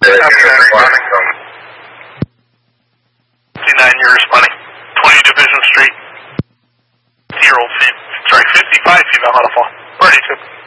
you're responding. 20 Division Street. 50 feet, sorry, 55 feet out of fall. Pretty good.